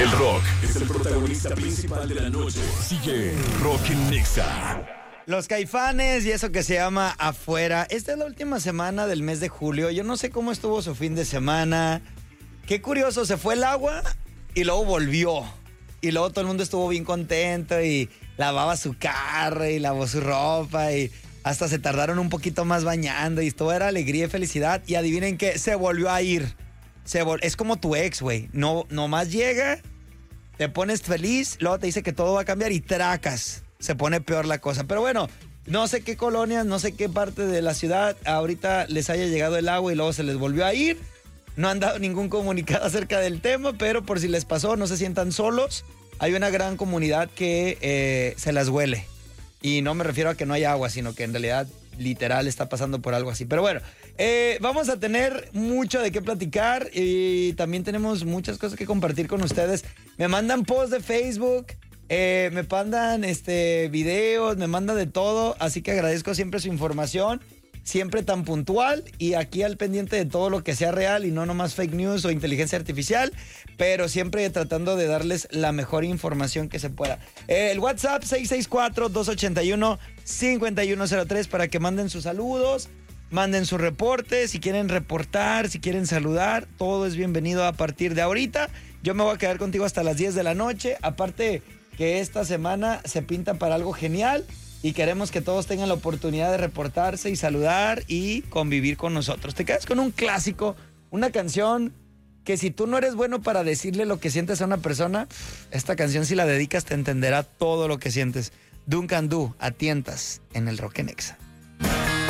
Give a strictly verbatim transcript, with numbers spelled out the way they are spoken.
El rock es el protagonista principal de la noche. Sigue Rock en Nexa. Los Caifanes y eso que se llama Afuera. Esta es la última semana del mes de julio. Yo no sé cómo estuvo su fin de semana. Qué curioso, se fue el agua y luego volvió. Y luego todo el mundo estuvo bien contento y lavaba su carro y lavó su ropa y hasta se tardaron un poquito más bañando y todo era alegría y felicidad. Y adivinen qué, se volvió a ir. Se vol- es como tu ex, güey. No, nomás llega, te pones feliz, luego te dice que todo va a cambiar y tracas. Se pone peor la cosa. Pero bueno, no sé qué colonias, no sé qué parte de la ciudad ahorita les haya llegado el agua y luego se les volvió a ir. No han dado ningún comunicado acerca del tema, pero por si les pasó, no se sientan solos. Hay una gran comunidad que eh, se las huele. Y no me refiero a que no haya agua, sino que en realidad literal está pasando por algo así. Pero bueno, eh, vamos a tener mucho de qué platicar y también tenemos muchas cosas que compartir con ustedes. Me mandan posts de Facebook, eh, me mandan este, videos, me mandan de todo. Así que agradezco siempre su información. Siempre tan puntual y aquí al pendiente de todo lo que sea real y no nomás fake news o inteligencia artificial, pero siempre tratando de darles la mejor información que se pueda. Eh, el WhatsApp seis seis cuatro, dos ocho uno, cinco uno cero tres para que manden sus saludos, manden su reporte, si quieren reportar, si quieren saludar, todo es bienvenido a partir de ahorita. Yo me voy a quedar contigo hasta las diez de la noche, aparte que esta semana se pinta para algo genial. Y queremos que todos tengan la oportunidad de reportarse y saludar y convivir con nosotros. Te quedas con un clásico, una canción que si tú no eres bueno para decirle lo que sientes a una persona, esta canción si la dedicas te entenderá todo lo que sientes. Duncan Du, a tientas en el Rock en Nexa.